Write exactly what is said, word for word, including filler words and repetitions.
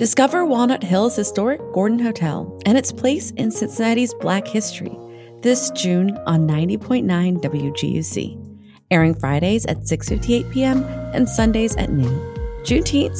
Discover Walnut Hill's historic Gordon Hotel and its place in Cincinnati's Black history this June on ninety point nine W G U C, airing Fridays at six fifty-eight p.m. and Sundays at noon. Juneteenth